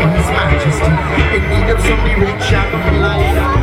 for his majesty. In need of somebody rich and light.